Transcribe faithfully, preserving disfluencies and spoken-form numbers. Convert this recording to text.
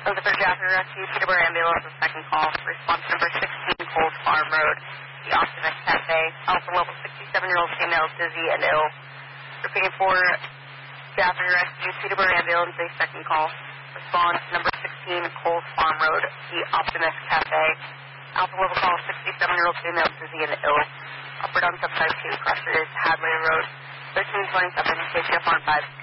Looking for Jasper Rescue, Peterborough Ambulance, the second call. Response number sixteen, Cold Farm Road, the Optimist Cafe. Alpha level sixty-seven-year-old female, dizzy and ill. Repeating for Jasper Rescue, Peterborough Ambulance, a second call. Response number sixteen, Cold Farm Road, the Optimist Cafe. Alpha level call, sixty-seven-year-old female, dizzy and ill. Upward on subside two, crushes, Hadley Road, thirteen twenty-seven, K T F on five.